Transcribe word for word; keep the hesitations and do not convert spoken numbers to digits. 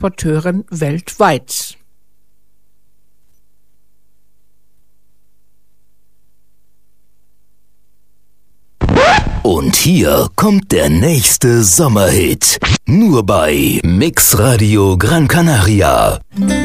Exporteuren weltweit. Und hier kommt der nächste Sommerhit. Nur bei Mix Radio Gran Canaria.